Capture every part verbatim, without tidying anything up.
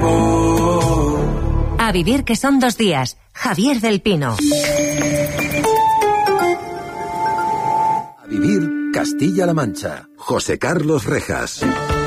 tiempo. A vivir que son dos días. Javier del Pino. A vivir Castilla-La Mancha. José Carlos Rejas.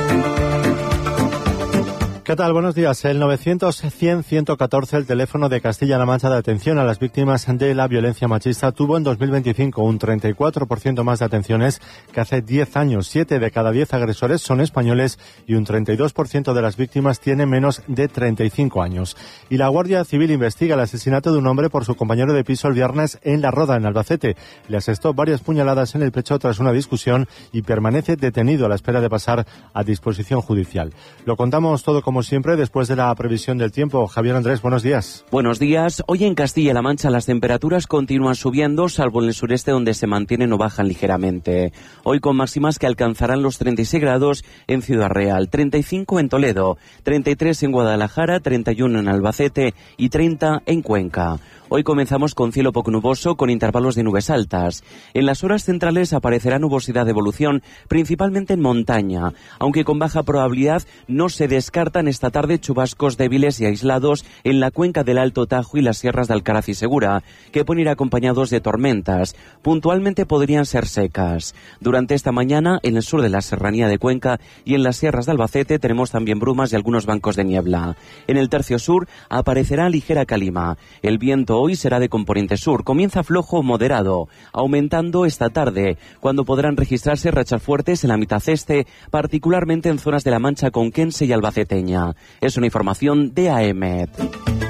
¿Qué tal? Buenos días. El novecientos cien ciento catorce, el teléfono de Castilla-La Mancha de atención a las víctimas de la violencia machista, tuvo en dos mil veinticinco un treinta y cuatro por ciento más de atenciones que hace diez años. Siete de cada diez agresores son españoles y un treinta y dos por ciento de las víctimas tiene menos de treinta y cinco años. Y la Guardia Civil investiga el asesinato de un hombre por su compañero de piso el viernes en La Roda, en Albacete. Le asestó varias puñaladas en el pecho tras una discusión y permanece detenido a la espera de pasar a disposición judicial. Lo contamos todo como siempre después de la previsión del tiempo. Javier Andrés, buenos días. Buenos días. Hoy en Castilla-La Mancha las temperaturas continúan subiendo, salvo en el sureste donde se mantienen o bajan ligeramente. Hoy con máximas que alcanzarán los treinta y seis grados en Ciudad Real, treinta y cinco en Toledo, treinta y tres en Guadalajara, treinta y uno en Albacete y treinta en Cuenca. Hoy comenzamos con cielo poco nuboso, con intervalos de nubes altas. En las horas centrales aparecerá nubosidad de evolución, principalmente en montaña, aunque con baja probabilidad no se descartan esta tarde chubascos débiles y aislados en la cuenca del Alto Tajo y las sierras de Alcaraz y Segura, que pueden ir acompañados de tormentas. Puntualmente podrían ser secas. Durante esta mañana, en el sur de la serranía de Cuenca y en las sierras de Albacete tenemos también brumas y algunos bancos de niebla. En el tercio sur aparecerá ligera calima. El viento hoy será de componente sur, comienza flojo o moderado, aumentando esta tarde, cuando podrán registrarse rachas fuertes en la mitad este, particularmente en zonas de la Mancha conquense y albaceteña. Es una información de A E M E D.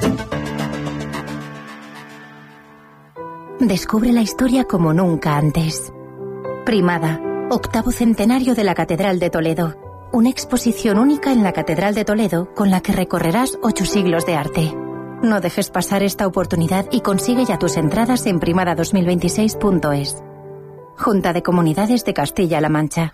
Descubre la historia como nunca antes. Primada, octavo centenario de la Catedral de Toledo. Una exposición única en la Catedral de Toledo con la que recorrerás ocho siglos de arte. No dejes pasar esta oportunidad y consigue ya tus entradas en primada dos mil veintiséis punto es. Junta de Comunidades de Castilla-La Mancha.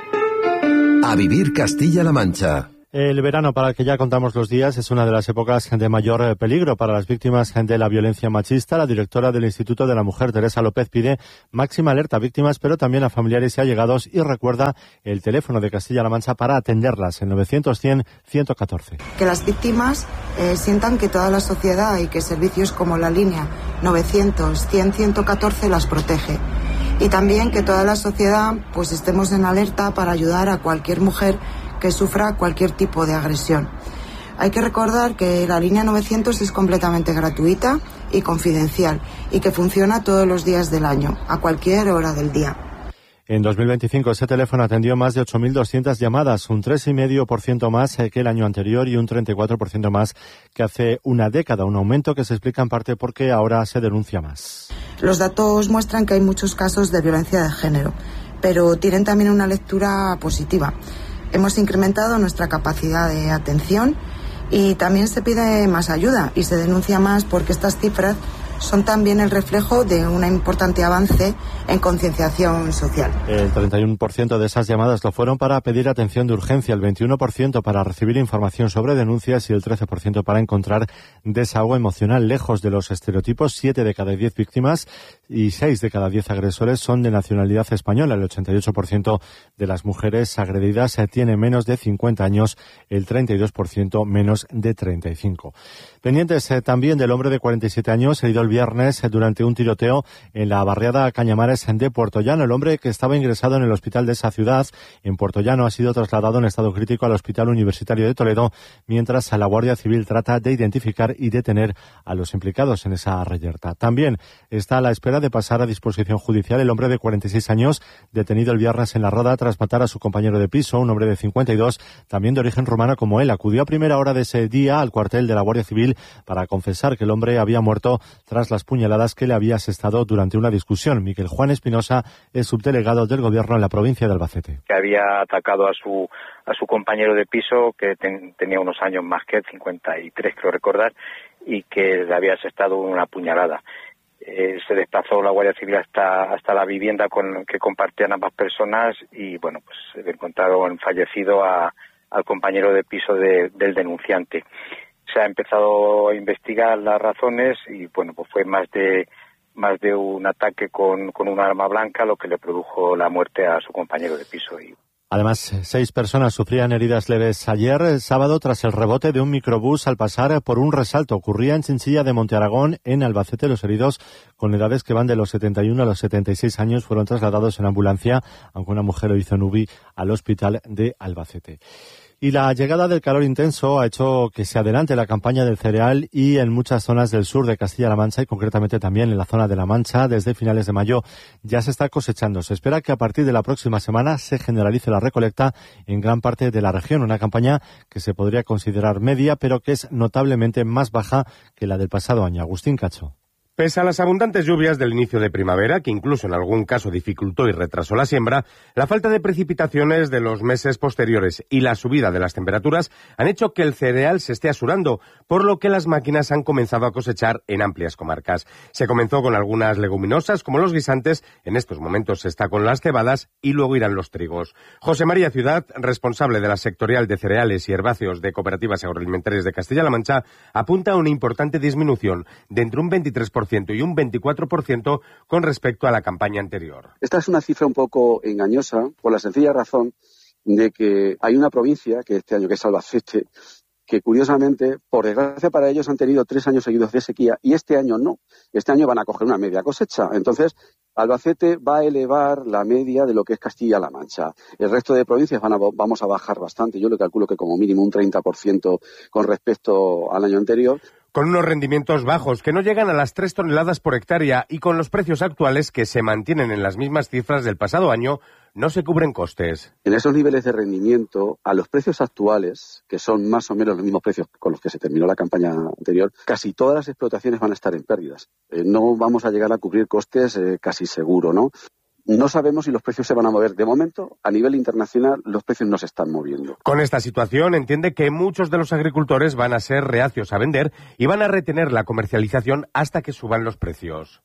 A vivir Castilla-La Mancha. El verano, para el que ya contamos los días, es una de las épocas de mayor peligro para las víctimas de la violencia machista. La directora del Instituto de la Mujer, Teresa López, pide máxima alerta a víctimas, pero también a familiares y allegados, y recuerda el teléfono de Castilla-La Mancha para atenderlas, el novecientos cien ciento catorce. Que las víctimas eh, sientan que toda la sociedad y que servicios como la línea novecientos cien ciento catorce las protege. Y también que toda la sociedad pues estemos en alerta para ayudar a cualquier mujer que sufra cualquier tipo de agresión. Hay que recordar que la línea novecientos es completamente gratuita y confidencial y que funciona todos los días del año, a cualquier hora del día. En dos mil veinticinco ese teléfono atendió más de ocho mil doscientas llamadas, un tres coma cinco por ciento más que el año anterior y un treinta y cuatro por ciento más que hace una década, un aumento que se explica en parte porque ahora se denuncia más. Los datos muestran que hay muchos casos de violencia de género, pero tienen también una lectura positiva. Hemos incrementado nuestra capacidad de atención y también se pide más ayuda y se denuncia más porque estas cifras son también el reflejo de un importante avance en concienciación social. El treinta y uno por ciento de esas llamadas lo fueron para pedir atención de urgencia, el veintiuno por ciento para recibir información sobre denuncias y el trece por ciento para encontrar desahogo emocional. Lejos de los estereotipos, siete de cada diez víctimas y seis de cada diez agresores son de nacionalidad española. El ochenta y ocho por ciento de las mujeres agredidas tiene menos de cincuenta años, el treinta y dos por ciento menos de treinta y cinco. Pendientes eh, también del hombre de cuarenta y siete años, herido el viernes eh, durante un tiroteo en la barriada Cañamares de Puertollano. El hombre, que estaba ingresado en el hospital de esa ciudad, en Puertollano, ha sido trasladado en estado crítico al Hospital Universitario de Toledo, mientras la Guardia Civil trata de identificar y detener a los implicados en esa reyerta. También está a la espera de pasar a disposición judicial el hombre de cuarenta y seis años, detenido el viernes en La Roda tras matar a su compañero de piso, un hombre de cincuenta y dos, también de origen rumano como él. Acudió a primera hora de ese día al cuartel de la Guardia Civil para confesar que el hombre había muerto tras las puñaladas que le había asestado durante una discusión. Miguel Juan Espinosa es subdelegado del Gobierno en la provincia de Albacete. Que había atacado a su a su compañero de piso, que ten, tenía unos años más que él, cincuenta y tres creo recordar, y que le había asestado una puñalada. Eh, se desplazó la Guardia Civil hasta hasta la vivienda con que compartían ambas personas y bueno, pues se encontraron fallecido a, al compañero de piso de, del denunciante. Se ha empezado a investigar las razones y bueno, pues fue más de más de un ataque con, con un arma blanca lo que le produjo la muerte a su compañero de piso. Y Además, seis personas sufrían heridas leves ayer, sábado, tras el rebote de un microbús al pasar por un resalto. Ocurría en Chinchilla de Monte Aragón, en Albacete. Los heridos, con edades que van de los setenta y uno a los setenta y seis años, fueron trasladados en ambulancia, aunque una mujer lo hizo en U B I, al hospital de Albacete. Y la llegada del calor intenso ha hecho que se adelante la campaña del cereal y en muchas zonas del sur de Castilla-La Mancha y concretamente también en la zona de La Mancha desde finales de mayo ya se está cosechando. Se espera que a partir de la próxima semana se generalice la recolecta en gran parte de la región, una campaña que se podría considerar media pero que es notablemente más baja que la del pasado año. Agustín Cacho. Pese a las abundantes lluvias del inicio de primavera, que incluso en algún caso dificultó y retrasó la siembra, la falta de precipitaciones de los meses posteriores y la subida de las temperaturas han hecho que el cereal se esté asurando, por lo que las máquinas han comenzado a cosechar en amplias comarcas. Se comenzó con algunas leguminosas, como los guisantes, en estos momentos se está con las cebadas y luego irán los trigos. José María Ciudad, responsable de la sectorial de cereales y herbáceos de Cooperativas Agroalimentarias de Castilla-La Mancha, apunta a una importante disminución de entre un veintitrés por ciento y un veinticuatro por ciento con respecto a la campaña anterior. Esta es una cifra un poco engañosa por la sencilla razón de que hay una provincia, que este año que es Albacete, que curiosamente, por desgracia para ellos, han tenido tres años seguidos de sequía y este año no. Este año van a coger una media cosecha. Entonces, Albacete va a elevar la media de lo que es Castilla-La Mancha. El resto de provincias van a, vamos a bajar bastante. Yo le calculo que como mínimo un treinta por ciento con respecto al año anterior. Con unos rendimientos bajos que no llegan a las tres toneladas por hectárea y con los precios actuales que se mantienen en las mismas cifras del pasado año, no se cubren costes. En esos niveles de rendimiento, a los precios actuales, que son más o menos los mismos precios con los que se terminó la campaña anterior, casi todas las explotaciones van a estar en pérdidas. Eh, no vamos a llegar a cubrir costes eh, casi seguro, ¿no? No sabemos si los precios se van a mover. De momento, a nivel internacional, los precios no se están moviendo. Con esta situación, entiende que muchos de los agricultores van a ser reacios a vender y van a retener la comercialización hasta que suban los precios.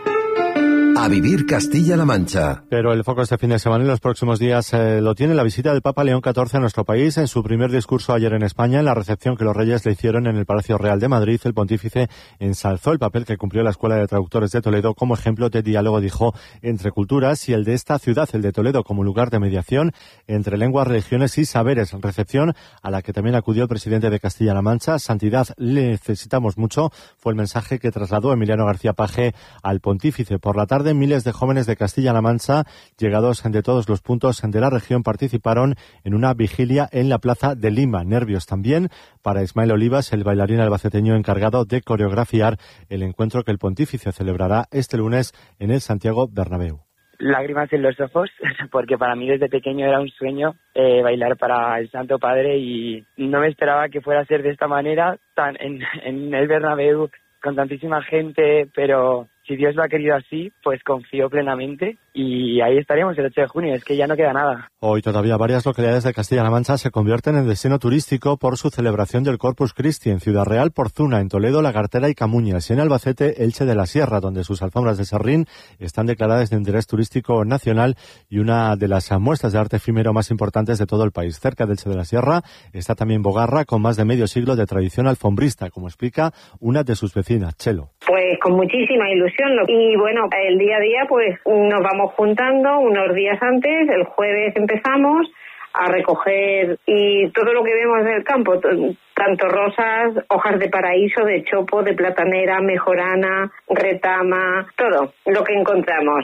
A vivir Castilla-La Mancha. Pero el foco este fin de semana y los próximos días eh, lo tiene la visita del Papa León catorce a nuestro país. En su primer discurso ayer en España, en la recepción que los reyes le hicieron en el Palacio Real de Madrid, el pontífice ensalzó el papel que cumplió la Escuela de Traductores de Toledo como ejemplo de diálogo, dijo, entre culturas y el de esta ciudad, el de Toledo, como lugar de mediación entre lenguas, religiones y saberes. Recepción a la que también acudió el presidente de Castilla-La Mancha. Santidad, le necesitamos mucho, fue el mensaje que trasladó Emiliano García Paje al pontífice. Por la tarde, miles de jóvenes de Castilla-La Mancha, llegados de todos los puntos de la región, participaron en una vigilia en la plaza de Lima. Nervios también para Ismael Olivas, el bailarín albaceteño encargado de coreografiar el encuentro que el pontífice celebrará este lunes en el Santiago Bernabéu. Lágrimas en los ojos, porque para mí desde pequeño era un sueño eh, bailar para el Santo Padre y no me esperaba que fuera a ser de esta manera, tan en, en el Bernabéu, con tantísima gente, pero si Dios lo ha querido así, pues confío plenamente y ahí estaremos el ocho de junio, es que ya no queda nada. Hoy todavía varias localidades de Castilla-La Mancha se convierten en destino turístico por su celebración del Corpus Christi, en Ciudad Real, Porzuna, en Toledo, Lagartera y Camuñas, y en Albacete, Elche de la Sierra, donde sus alfombras de serrín están declaradas de interés turístico nacional y una de las muestras de arte efímero más importantes de todo el país. Cerca de Elche de la Sierra está también Bogarra, con más de medio siglo de tradición alfombrista, como explica una de sus vecinas, Chelo. Pues con muchísima ilusión. Y bueno, el día a día pues nos vamos juntando unos días antes, el jueves empezamos a recoger y todo lo que vemos del campo, tanto rosas, hojas de paraíso, de chopo, de platanera, mejorana, retama, todo lo que encontramos.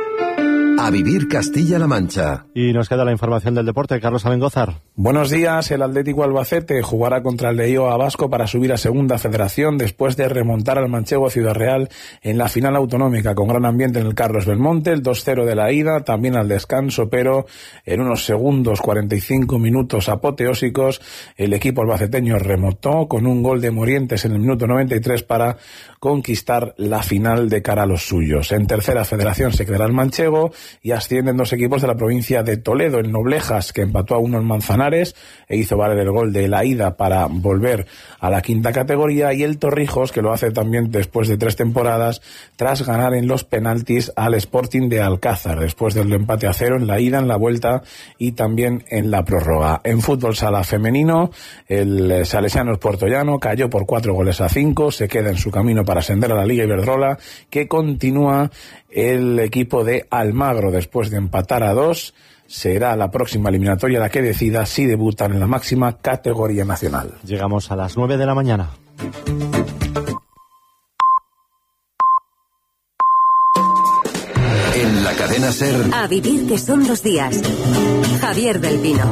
A vivir Castilla-La Mancha. Y nos queda la información del deporte. Carlos Alengózar. Buenos días. El Atlético Albacete jugará contra el Leioa Vasco para subir a Segunda Federación después de remontar al manchego Ciudad Real en la final autonómica, con gran ambiente en el Carlos Belmonte, el dos cero de la ida, también al descanso, pero en unos segundos, cuarenta y cinco minutos apoteósicos, el equipo albaceteño remontó con un gol de Morientes en el minuto noventa y tres para conquistar la final de cara a los suyos. En Tercera Federación se quedará el manchego y ascienden dos equipos de la provincia de Toledo, el Noblejas, que empató a uno en Manzanares e hizo valer el gol de la ida para volver a la quinta categoría, y el Torrijos, que lo hace también después de tres temporadas, tras ganar en los penaltis al Sporting de Alcázar, después del empate a cero en la ida, en la vuelta y también en la prórroga. En fútbol sala femenino, el Salesianos Puertollano cayó por cuatro goles a cinco, se queda en su camino para ascender a la Liga Iberdrola, que continúa el equipo de Almagro después de empatar a dos. será la próxima eliminatoria la que decida si debutan en la máxima categoría nacional. Llegamos a las nueve de la mañana. En la cadena SER. A vivir que son los días. Javier del Pino.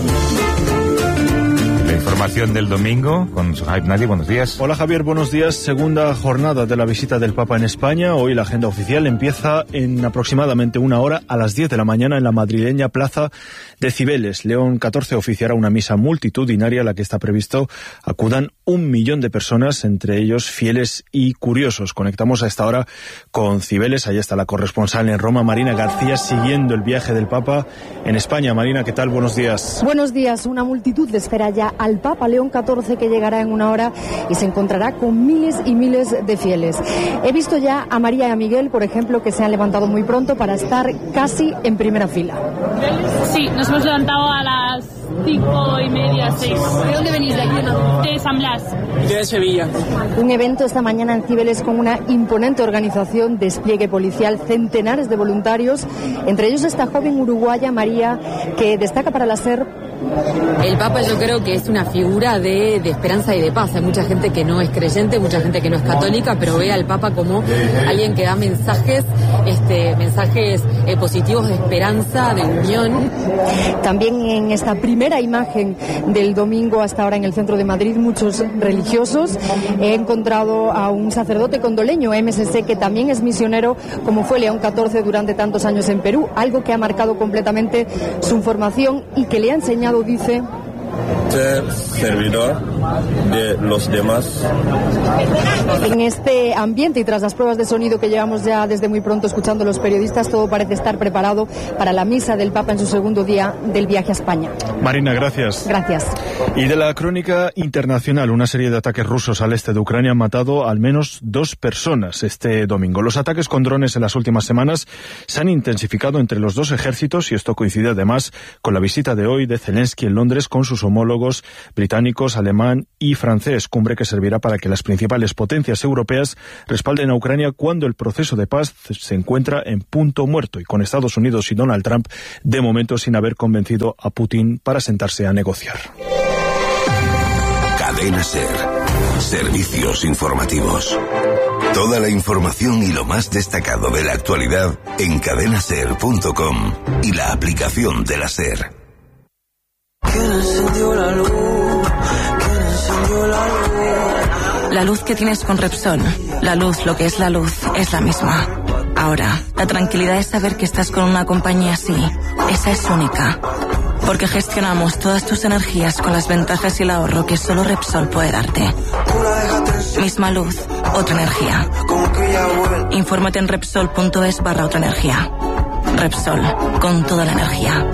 Información del domingo con Suhaib Nadi. Buenos días. Hola Javier, buenos días. Segunda jornada de la visita del Papa en España. Hoy la agenda oficial empieza en aproximadamente una hora a las diez de la mañana en la madrileña Plaza de Cibeles. León catorce oficiará una misa multitudinaria a la que está previsto acudan un millón de personas, entre ellos fieles y curiosos. Conectamos a esta hora con Cibeles. Ahí está la corresponsal en Roma, Marina García, siguiendo el viaje del Papa en España. Marina, ¿qué tal? Buenos días. Buenos días. Una multitud le espera ya al Papa León catorce, que llegará en una hora y se encontrará con miles y miles de fieles. He visto ya a María y a Miguel, por ejemplo, que se han levantado muy pronto para estar casi en primera fila. Sí, nos hemos levantado a las cinco y media, seis. ¿De dónde venís? ¿De aquí, no? De San Blas. De Sevilla. Un evento esta mañana en Cibeles con una imponente organización, despliegue policial, centenares de voluntarios, entre ellos esta joven uruguaya, María, que destaca para la SER. El Papa, yo creo que es una figura de, de esperanza y de paz. Hay mucha gente que no es creyente, mucha gente que no es católica, pero ve al Papa como alguien que da mensajes, este, mensajes eh, positivos de esperanza, de unión. También en esta primera imagen del domingo hasta ahora en el centro de Madrid, muchos religiosos. He encontrado a un sacerdote condoleño, M S C, que también es misionero, como fue León catorce durante tantos años en Perú, algo que ha marcado completamente su formación y que le ha enseñado, dice, ser servidor de los demás. En este ambiente y tras las pruebas de sonido que llevamos ya desde muy pronto escuchando los periodistas, todo parece estar preparado para la misa del Papa en su segundo día del viaje a España. Marina, gracias. Gracias. Y de la crónica internacional, una serie de ataques rusos al este de Ucrania han matado al menos dos personas este domingo. Los ataques con drones en las últimas semanas se han intensificado entre los dos ejércitos y esto coincide además con la visita de hoy de Zelensky en Londres con sus homólogos británicos, alemán y francés, cumbre que servirá para que las principales potencias europeas respalden a Ucrania cuando el proceso de paz se encuentra en punto muerto y con Estados Unidos y Donald Trump de momento sin haber convencido a Putin para sentarse a negociar. Cadena SER. Servicios informativos. Toda la información y lo más destacado de la actualidad en cadena ser punto com y la aplicación de la SER. ¿Quién encendió la luz? ¿Quién encendió la luz? La luz que tienes con Repsol, la luz, lo que es la luz, es la misma. Ahora, la tranquilidad es saber que estás con una compañía así. Esa es única. Porque gestionamos todas tus energías con las ventajas y el ahorro que solo Repsol puede darte. Misma luz, otra energía. Infórmate en Repsol punto es barra otra energía. Repsol, con toda la energía.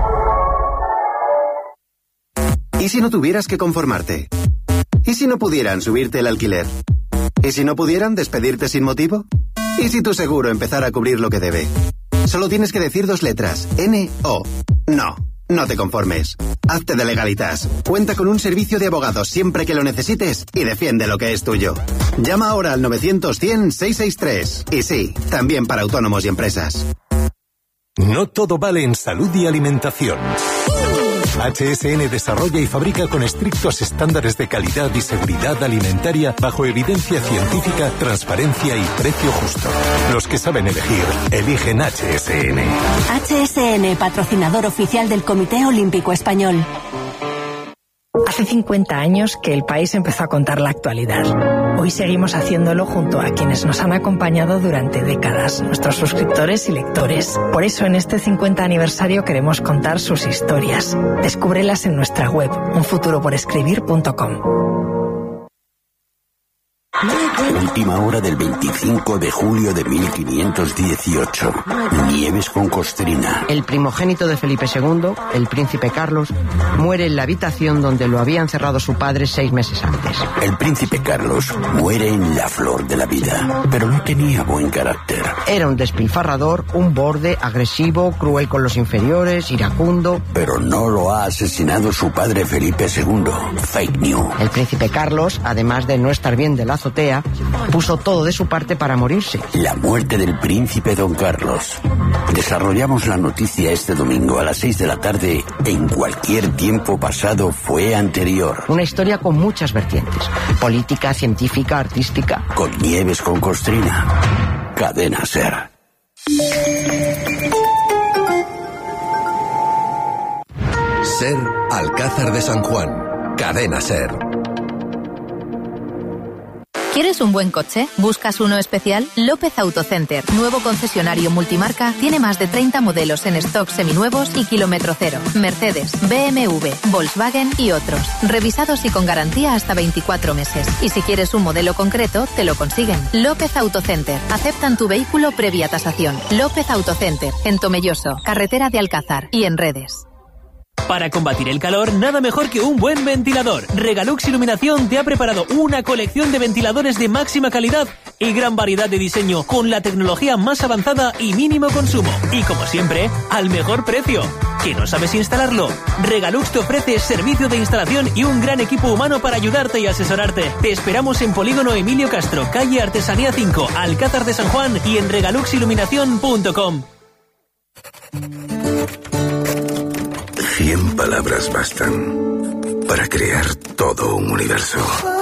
¿Y si no tuvieras que conformarte? ¿Y si no pudieran subirte el alquiler? ¿Y si no pudieran despedirte sin motivo? ¿Y si tu seguro empezara a cubrir lo que debe? Solo tienes que decir dos letras, N O. No, no te conformes. Hazte de Legalitas. Cuenta con un servicio de abogados siempre que lo necesites y defiende lo que es tuyo. Llama ahora al novecientos cien seiscientos sesenta y tres. Y sí, también para autónomos y empresas. No todo vale en salud y alimentación. H S N desarrolla y fabrica con estrictos estándares de calidad y seguridad alimentaria bajo evidencia científica, transparencia y precio justo. Los que saben elegir, eligen H S N. H S N, patrocinador oficial del Comité Olímpico Español. Hace cincuenta años que el país empezó a contar la actualidad. Hoy seguimos haciéndolo junto a quienes nos han acompañado durante décadas, nuestros suscriptores y lectores. Por eso en este cincuenta aniversario queremos contar sus historias. Descúbrelas en nuestra web, un futuro por escribir punto com. Última hora del veinticinco de julio de mil quinientos dieciocho. Nieves con Costrina. El primogénito de Felipe segundo, el príncipe Carlos, muere en la habitación donde lo había encerrado su padre seis meses antes. El príncipe Carlos muere en la flor de la vida, pero no tenía buen carácter. Era un despilfarrador, un borde, agresivo, cruel con los inferiores, iracundo. Pero no lo ha asesinado su padre Felipe segundo. Fake news. El príncipe Carlos, además de no estar bien de la azotea, azotea, puso todo de su parte para morirse. La muerte del príncipe Don Carlos. Desarrollamos la noticia este domingo a las seis de la tarde. En cualquier tiempo pasado fue anterior. Una historia con muchas vertientes. Política, científica, artística. Con Nieves con Costrina. Cadena SER. SER Alcázar de San Juan. Cadena SER. ¿Quieres un buen coche? ¿Buscas uno especial? López Autocenter, nuevo concesionario multimarca, tiene más de treinta modelos en stock seminuevos y kilómetro cero. Mercedes, B M W, Volkswagen y otros. Revisados y con garantía hasta veinticuatro meses. Y si quieres un modelo concreto, te lo consiguen. López Autocenter. Aceptan tu vehículo previa tasación. López Autocenter, en Tomelloso, carretera de Alcázar y en redes. Para combatir el calor, nada mejor que un buen ventilador. Regalux Iluminación te ha preparado una colección de ventiladores de máxima calidad y gran variedad de diseño, con la tecnología más avanzada y mínimo consumo. Y como siempre, al mejor precio. ¿Que no sabes instalarlo? Regalux te ofrece servicio de instalación y un gran equipo humano para ayudarte y asesorarte. Te esperamos en Polígono Emilio Castro, calle Artesanía cinco, Alcázar de San Juan, y en regalux iluminación punto com. Cien palabras bastan para crear todo un universo.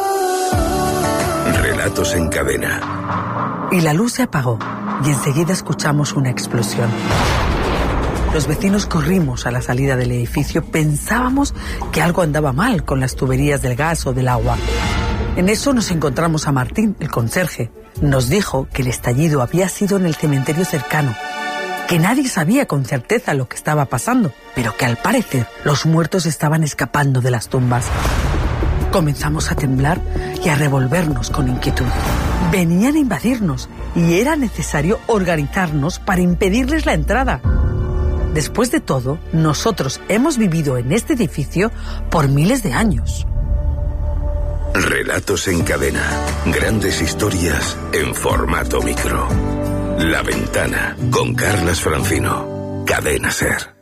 Relatos en cadena. Y la luz se apagó y enseguida escuchamos una explosión. Los vecinos corrimos a la salida del edificio. Pensábamos que algo andaba mal con las tuberías del gas o del agua. En eso nos encontramos a Martín, el conserje. Nos dijo que el estallido había sido en el cementerio cercano, que nadie sabía con certeza lo que estaba pasando, pero que al parecer los muertos estaban escapando de las tumbas. Comenzamos a temblar y a revolvernos con inquietud. Venían a invadirnos y era necesario organizarnos para impedirles la entrada. Después de todo, nosotros hemos vivido en este edificio por miles de años. Relatos en cadena. Grandes historias en formato micro. La Ventana, con Carlas Francino. Cadena SER.